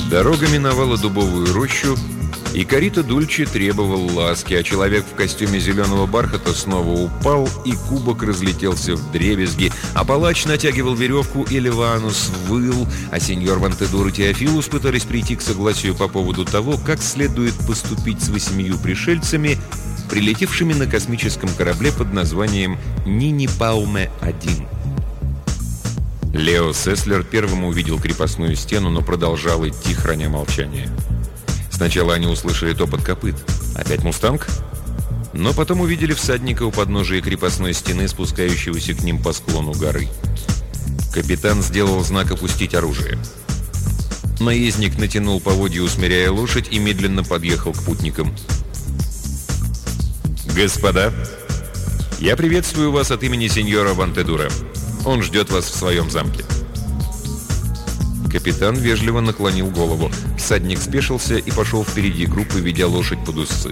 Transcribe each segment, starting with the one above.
Дорога миновала дубовую рощу, и Корита Дульче требовал ласки, а человек в костюме зеленого бархата снова упал, и кубок разлетелся вдребезги, а палач натягивал веревку, и Ливанус выл, а сеньор Вантедур и Теофилус пытались прийти к согласию по поводу того, как следует поступить с 8 пришельцами, прилетевшими на космическом корабле под названием «Нини-Пауме-1». Лео Сеслер первым увидел крепостную стену, но продолжал идти, храня молчание. Сначала они услышали топот копыт. Опять «Мустанг»? Но потом увидели всадника у подножия крепостной стены, спускающегося к ним по склону горы. Капитан сделал знак опустить оружие. Наездник натянул поводья, усмиряя лошадь, и медленно подъехал к путникам. «Господа, я приветствую вас от имени сеньора Вантедура. Он ждет вас в своем замке». Капитан вежливо наклонил голову. Всадник спешился и пошел впереди группы, ведя лошадь под усы.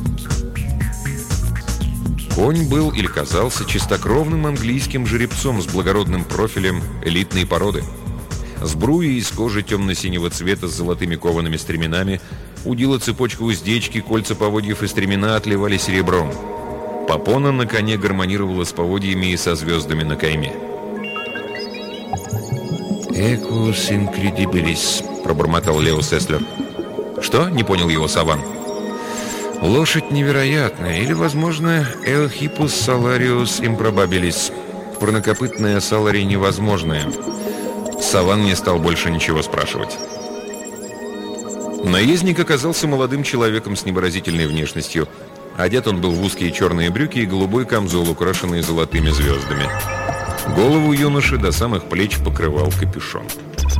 Конь был или казался чистокровным английским жеребцом с благородным профилем элитной породы. Сбруя из кожи темно-синего цвета с золотыми коваными стременами, удила цепочка уздечки, кольца поводьев и стремена отливали серебром. Попона на коне гармонировала с поводьями и со звездами на кайме. «Экус инкредибилис», — пробормотал Лео Сеслер. «Что?» — не понял его Саван. «Лошадь невероятная, или, возможно, элхипус салариус импробабилис. Парнокопытная салари невозможная». Саван не стал больше ничего спрашивать. Наездник оказался молодым человеком с невыразительной внешностью. Одет он был в узкие черные брюки и голубой камзол, украшенный золотыми звездами. Голову юноши до самых плеч покрывал капюшон.